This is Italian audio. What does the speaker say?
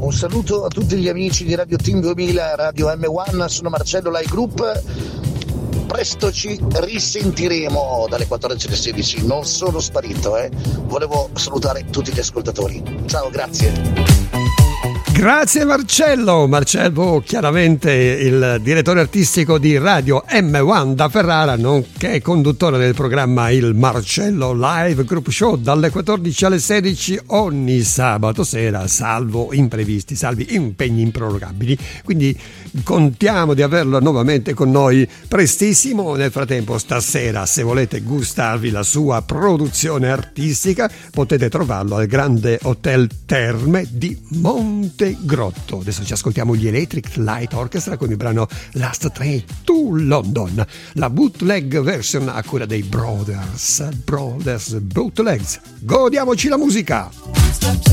Un saluto a tutti gli amici di Radio Team 2000, Radio M1, sono Marcello Live Group. Presto ci risentiremo dalle 14 alle 16, non sono sparito, volevo salutare tutti gli ascoltatori. Ciao, grazie. Grazie Marcello, chiaramente il direttore artistico di Radio M1 da Ferrara, nonché conduttore del programma Il Marcello Live Group Show dalle 14 alle 16 ogni sabato sera, salvo imprevisti, salvi impegni improrogabili. Quindi contiamo di averlo nuovamente con noi prestissimo. Nel frattempo, stasera, se volete gustarvi la sua produzione artistica, potete trovarlo al Grande Hotel Terme di Monte Grotto. Adesso ci ascoltiamo gli Electric Light Orchestra con il brano Last Train to London, la bootleg version a cura dei Brothers Bootlegs. Godiamoci la musica.